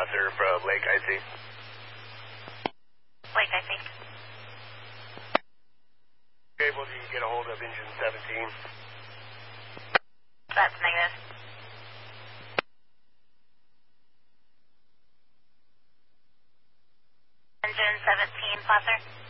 Plusser from Lake IC. Lake IC. Able to get a hold of engine 17? That's negative. Engine 17, Plusser.